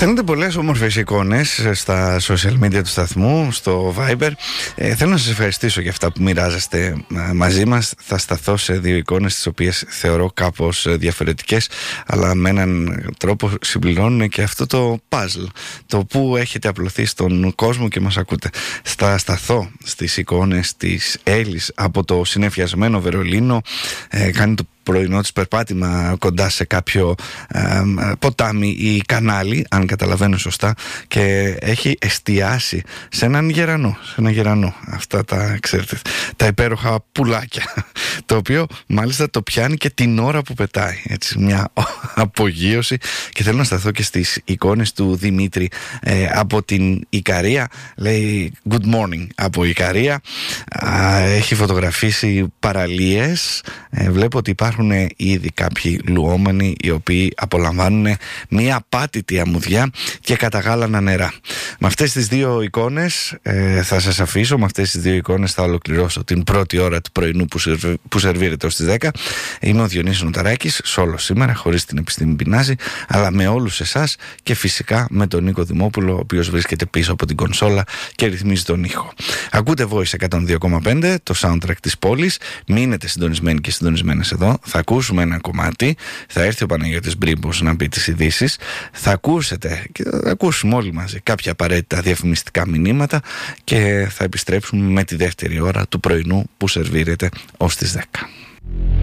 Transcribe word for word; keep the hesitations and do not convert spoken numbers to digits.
Στέλνετε πολλές όμορφες εικόνες στα social media του σταθμού, στο Viber. ε, Θέλω να σας ευχαριστήσω για αυτά που μοιράζεστε ε, μαζί μας. Θα σταθώ σε δύο εικόνες τις οποίες θεωρώ κάπως διαφορετικές, αλλά με έναν τρόπο συμπληρώνουν και αυτό το puzzle, το που έχετε απλωθεί στον κόσμο και μας ακούτε. Θα σταθώ στις εικόνες της Έλλης από το συννεφιασμένο Βερολίνο. ε, Κάνει το πρωινό της περπάτημα κοντά σε κάποιο ε, ποτάμι ή κανάλι, αν καταλαβαίνω σωστά, και έχει εστιάσει σε έναν γερανό, σε ένα γερανό, αυτά τα ξέρετε, τα υπέροχα πουλάκια, το οποίο μάλιστα το πιάνει και την ώρα που πετάει, έτσι, μια απογείωση. Και θέλω να σταθώ και στις εικόνες του Δημήτρη ε, από την Ικαρία. Λέει good morning από Ικαρία. Α, έχει φωτογραφίσει παραλίες. ε, βλέπω ότι υπάρχουν Υπάρχουν ήδη κάποιοι λουόμενοι οι οποίοι απολαμβάνουν μια απάτητη αμμουδιά και καταγάλανα νερά. Με αυτές τις δύο εικόνες ε, θα σας αφήσω, με αυτές τις δύο εικόνες θα ολοκληρώσω την πρώτη ώρα του πρωινού που, σερβι, που σερβίρεται ως τις δέκα. Είμαι ο Διονύσης Νοταράκης, solo σήμερα, χωρίς την επιστήμη πεινάζει, αλλά με όλους εσάς και φυσικά με τον Νίκο Δημόπουλο, ο οποίος βρίσκεται πίσω από την κονσόλα και ρυθμίζει τον ήχο. Ακούτε Voice εκατόν δύο κόμμα πέντε, το soundtrack της πόλης. Μείνετε συντονισμένοι και συντονισμένες εδώ. Θα ακούσουμε ένα κομμάτι, θα έρθει ο Παναγιώτης Μπρίμπος να πει τις ειδήσεις, θα ακούσετε και θα ακούσουμε όλοι μαζί κάποια απαραίτητα διαφημιστικά μηνύματα και θα επιστρέψουμε με τη δεύτερη ώρα του πρωινού που σερβίρεται ως τις δέκα.